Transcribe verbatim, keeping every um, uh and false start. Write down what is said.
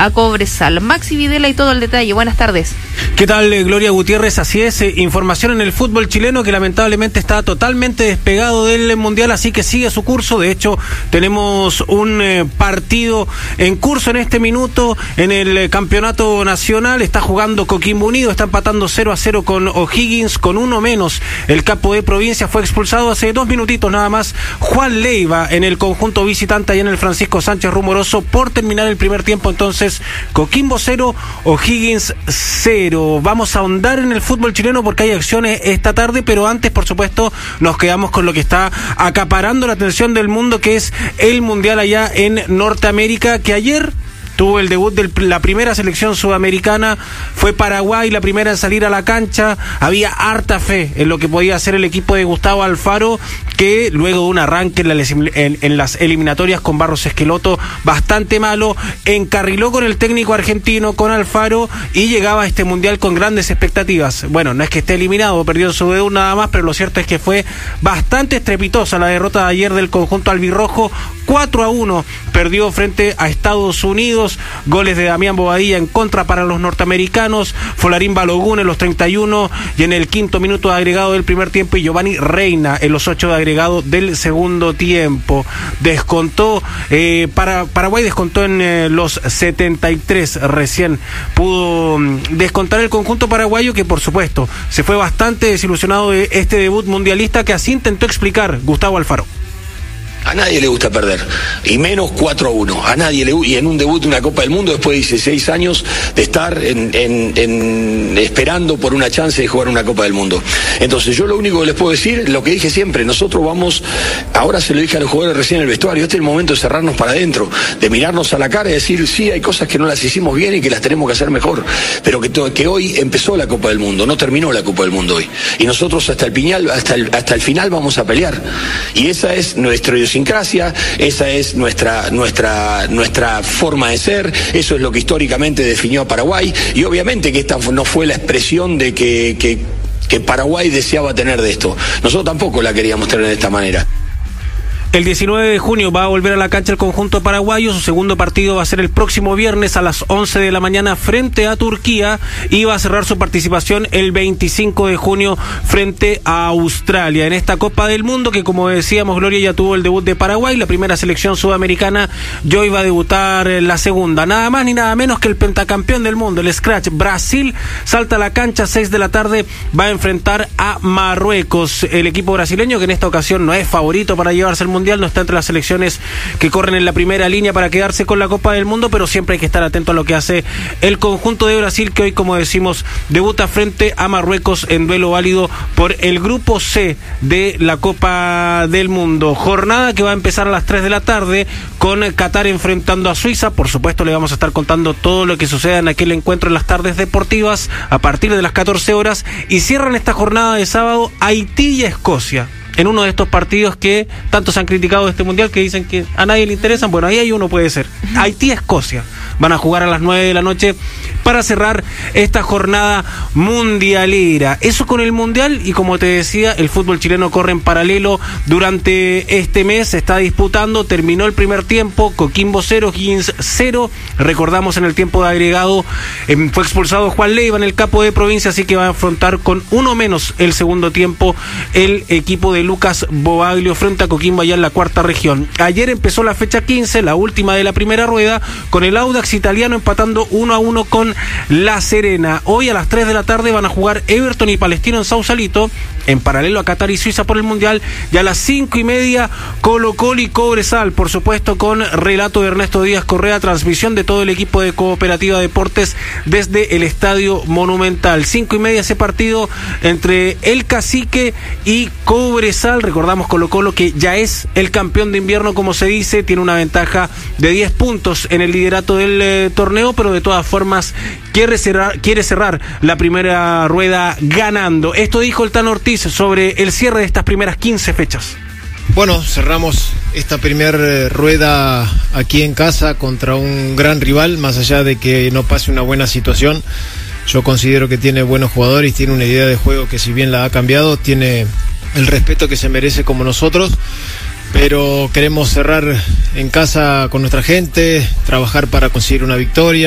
a Cobresal. Maxi Videla y todo el detalle. Buenas tardes. ¿Qué tal, Gloria Gutiérrez? Así es, eh, información en el fútbol chileno que lamentablemente está totalmente despegado del Mundial, así que sigue su curso. De hecho, tenemos un eh, partido en curso en este minuto en el eh, campeonato nacional. Está jugando Coquimbo Unido, está empatando cero a cero con O'Higgins, con uno menos. El capo de provincia fue expulsado hace dos minutitos nada más. Juan Leiva en el conjunto visitante allá en el Francisco Sánchez Rumoroso por terminar el primer tiempo. Entonces, Coquimbo cero, O'Higgins cero. Vamos a ahondar en el fútbol chileno porque hay acciones esta tarde, pero antes, por supuesto, nos quedamos con lo que está acaparando la atención del mundo, que es el Mundial allá en Norteamérica, que ayer tuvo el debut de la primera selección sudamericana. Fue Paraguay la primera en salir a la cancha. Había harta fe en lo que podía hacer el equipo de Gustavo Alfaro, que luego de un arranque en, la, en, en las eliminatorias con Barros Esqueloto bastante malo, encarriló con el técnico argentino, con Alfaro, y llegaba a este Mundial con grandes expectativas. Bueno, no es que esté eliminado, perdió su debut nada más, pero lo cierto es que fue bastante estrepitosa la derrota de ayer del conjunto albirrojo. cuatro a uno perdió frente a Estados Unidos. Goles de Damián Bobadilla en contra para los norteamericanos, Folarín Balogun en los treinta y uno y en el quinto minuto de agregado del primer tiempo, y Giovanni Reina en los ocho de agregado del segundo tiempo. Descontó, eh, para Paraguay descontó en eh, los setenta y tres, recién pudo descontar el conjunto paraguayo, que por supuesto se fue bastante desilusionado de este debut mundialista, que así intentó explicar Gustavo Alfaro. A nadie le gusta perder, y menos cuatro a uno. A nadie le gusta, y en un debut de una Copa del Mundo después de dieciséis años de estar en, en, en, esperando por una chance de jugar una Copa del Mundo. Entonces yo lo único que les puedo decir, lo que dije siempre, nosotros vamos, ahora se lo dije a los jugadores recién en el vestuario, este es el momento de cerrarnos para adentro, de mirarnos a la cara y decir, sí, hay cosas que no las hicimos bien y que las tenemos que hacer mejor, pero que, to, que hoy empezó la Copa del Mundo, no terminó la Copa del Mundo hoy. Y nosotros hasta el, piñal, hasta el, hasta el final vamos a pelear. Y esa es nuestro idiosincrasia, esa es nuestra nuestra nuestra forma de ser, eso es lo que históricamente definió a Paraguay, y obviamente que esta no fue la expresión de que, que, que Paraguay deseaba tener de esto. Nosotros tampoco la queríamos tener de esta manera. El diecinueve de junio va a volver a la cancha el conjunto paraguayo. Su segundo partido va a ser el próximo viernes a las once de la mañana frente a Turquía, y va a cerrar su participación el veinticinco de junio frente a Australia en esta Copa del Mundo, que, como decíamos, Gloria, ya tuvo el debut de Paraguay, la primera selección sudamericana, y hoy va a debutar la segunda. Nada más ni nada menos que el pentacampeón del mundo, el Scratch Brasil, salta a la cancha, seis de la tarde, va a enfrentar a Marruecos. El equipo brasileño, que en esta ocasión no es favorito para llevarse el Mundial, no está entre las selecciones que corren en la primera línea para quedarse con la Copa del Mundo, pero siempre hay que estar atento a lo que hace el conjunto de Brasil, que hoy, como decimos, debuta frente a Marruecos en duelo válido por el grupo C de la Copa del Mundo. Jornada que va a empezar a las tres de la tarde con Qatar enfrentando a Suiza. Por supuesto, le vamos a estar contando todo lo que suceda en aquel encuentro en las tardes deportivas a partir de las catorce horas, y cierran esta jornada de sábado Haití y Escocia, en uno de estos partidos que tanto se han criticado de este Mundial, que dicen que a nadie le interesan. Bueno, ahí hay uno, puede ser. Haití-Escocia. Van a jugar a las nueve de la noche para cerrar esta jornada mundialera. Eso con el Mundial, y como te decía, el fútbol chileno corre en paralelo durante este mes. Se está disputando, terminó el primer tiempo, Coquimbo cero, Higgins cero. Recordamos, en el tiempo de agregado eh, fue expulsado Juan Leiva en el capo de provincia, así que va a afrontar con uno menos el segundo tiempo el equipo de Lucas Bobaglio frente a Coquimbo allá en la cuarta región. Ayer empezó la fecha quince, la última de la primera rueda, con el Audax italiano empatando uno a uno con La Serena. Hoy a las tres de la tarde van a jugar Everton y Palestino en Sausalito, en paralelo a Qatar y Suiza por el Mundial, y a las cinco y media Colo Colo y Cobresal, por supuesto con relato de Ernesto Díaz Correa, transmisión de todo el equipo de Cooperativa Deportes desde el Estadio Monumental. Cinco y media ese partido entre el Cacique y Cobresal. Recordamos Colo Colo, que ya es el campeón de invierno, como se dice, tiene una ventaja de diez puntos en el liderato del eh, torneo, pero de todas formas quiere cerrar, quiere cerrar la primera rueda ganando. Esto dijo el Tano Ortiz sobre el cierre de estas primeras quince fechas. Bueno, cerramos esta primera rueda aquí en casa contra un gran rival, más allá de que no pase una buena situación. Yo considero que tiene buenos jugadores, tiene una idea de juego que, si bien la ha cambiado, tiene el respeto que se merece como nosotros, pero queremos cerrar en casa con nuestra gente, trabajar para conseguir una victoria.